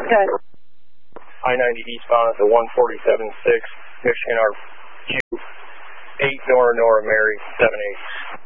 Good. I-90 eastbound at the 147.6, Michigan RQ, 8 Nora Mary, 7-8.